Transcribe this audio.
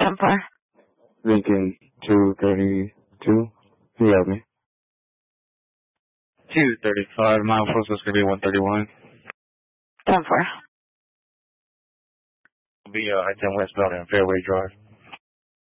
10-4. Lincoln 232. Can you help me? 235, mile post is going to be 131. 10-4. Will be I-10 westbound and Fairway Drive.